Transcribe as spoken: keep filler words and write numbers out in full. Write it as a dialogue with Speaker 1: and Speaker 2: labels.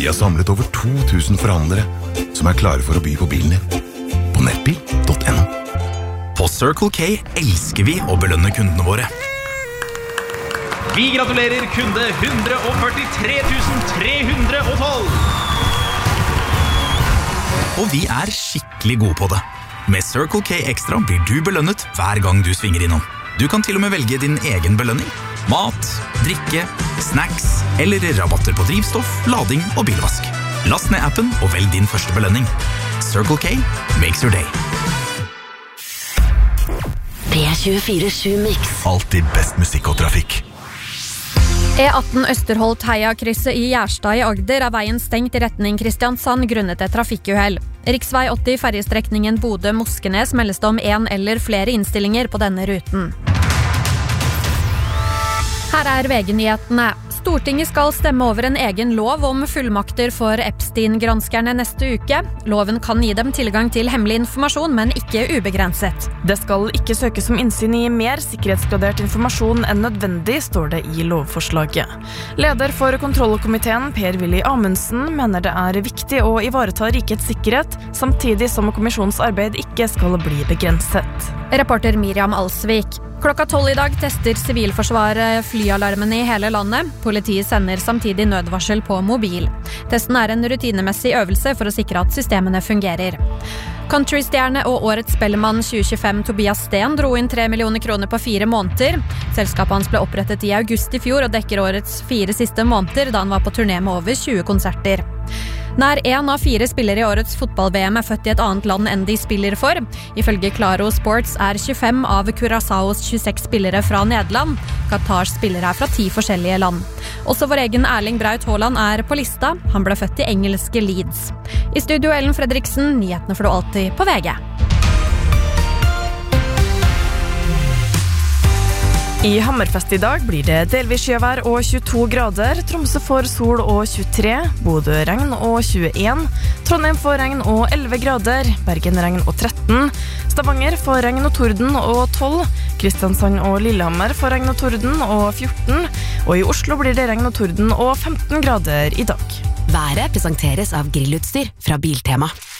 Speaker 1: Vi har samlet over to tusen forhandlere som er klare for å by på bilen din. På nettbil punktum no.
Speaker 2: På Circle K elsker vi å belønne kundene våre.
Speaker 3: Vi gratulerer kunde one hundred forty-three thousand three hundred twelve.
Speaker 2: Og vi er skikkelig gode på det. Med Circle K Extra blir du belønnet hver gang du svinger innom. Du kan til og med velge din egen belønning. Mat, drikke, snacks eller rabatter på drivstoff, lading og bilvask. Last ned appen og velg din første belønning. Circle K makes your day.
Speaker 4: P tjuefire sju Mix.
Speaker 1: Alltid best musikk og trafikk.
Speaker 5: E atten Østerholt-Heia-krysset i Gjerstad i Agder er veien stengt i retning Kristiansand grunnet et trafikkuhell. Riksvei åtti ferjestrekningen Bodø-Moskenes meldes det om en eller flere innstillinger på denne ruten. Her er V G-nyhetene. Stortinget skal stemme over en egen lov om fullmakter for Epstein-granskerne neste uke. Loven kan gi dem tilgang til hemmelig informasjon, men ikke ubegrenset.
Speaker 6: Det skal ikke søkes om innsyn i mer sikkerhetsgradert informasjon enn nødvendig, står det i lovforslaget. Leder for kontrollkomiteen, Per-Willy Amundsen, mener det er viktig å ivareta rikets sikkerhet, samtidig som kommisjonens arbeid ikke skal bli begrenset.
Speaker 5: Reporter Miriam Alsvik. Klokka tolv i dag tester Sivilforsvaret flyalarmen i hele landet. Politiet sender samtidig nødvarsel på mobil. Testen er en rutinemessig øvelse for å sikre at systemene fungerer. Countrystjerne og årets spellemann tjue tjuefem Tobias Sten dro inn tre millioner kroner på fire måneder. Selskapet hans ble opprettet i august i fjor og dekker årets fire siste måneder da han var på turné med over tjue konserter. Nær en av fire spillere i årets fotball-V M er født i et annet land enn de spiller for. Ifølge Claro Sports er tjuefem av Curaçaos tjueseks spillere fra Nederland. Qatars spillere er fra ti forskjellige land. Også vår egen Erling Braut Haaland er på lista. Han ble født i engelske Leeds. I studio Ellen Fredriksen, nyhetene får du alltid på V G.
Speaker 6: I Hammerfest i dag blir det delvis sjøvær og tjueto grader, Tromsø får sol og tjuetre, Bodø regn og tjueen, Trondheim får regn og elleve grader, Bergen regn og tretten, Stavanger får regn og torden og tolv, Kristiansand og Lillehammer får regn og torden og fjorten, og i Oslo blir det regn og torden og femten grader i dag.
Speaker 4: Været presenteres av grillutstyr fra Biltema.